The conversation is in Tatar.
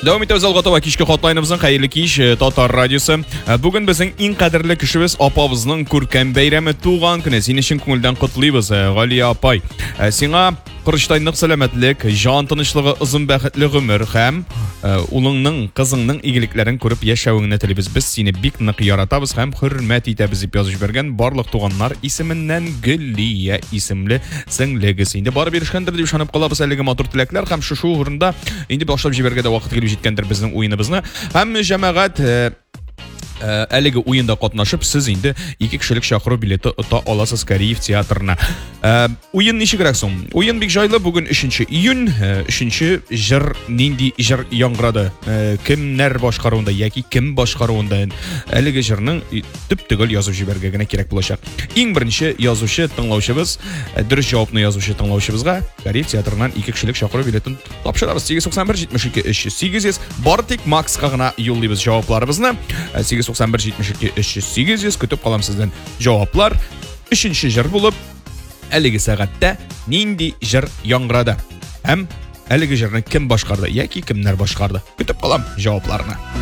Davom etamiz Alg'atova kishki hotlaynimizning xayrli kish Totar radiosi. Bugun bizning eng qadrli kishimiz opamizning ko'rkam bayrami tug'an kuni. Seni chin ko'ngildan qutlaymiz, G'aliya opay. Senga qurishtaynlik salomatlik, jon tinchligi, uzun baxtli umr ham ulingning, qizingning igiliklarini ko'rib yashawingni tilaymiz. Biz seni bik niq yaratamiz ham hurmat etamiz deb yozib bergan barliq tug'anlar ismidan G'aliya ismli singligi seni borib berishgandir deb ishonib qolamiz. Haligi motor tilaklar ham shu o'rinda endi boshlab jiberganda vaqt kelib жеткендер bizning o'yinimizni. Hamma jamoat әлеге o'yinda qatnashib, siz endi 2 kishilik chaqiruv bileti uta olasiz Kariyev teatrına. O'yin nechigrak so'm? O'yin bek joyli bugun 3-iyun, 3-jir nindi jir yangradi. Kimlar boshqaruvida yoki kim boshqaruvida әлеге jirning tip-tugul yozib jibergagina kerak bo'lacak. Eng birinchi yozuvchi tinglovchimiz, durust javobni yozuvchi tinglovchimizga Kariyev teatrından 2 kishilik chaqiruv biletini topshiramiz. 891-72-300 Bartik Maxga gina yo'llaymiz javoblarimizni. 891-72-300 kutib qolam sizdan javoblar. 3-jir bo'lib, әлеге сәгатьтә нинди jir yangradi? Ham әлеге jirni kim boshqardi yoki kimlar boshqardi? Kutib qolam javoblarni.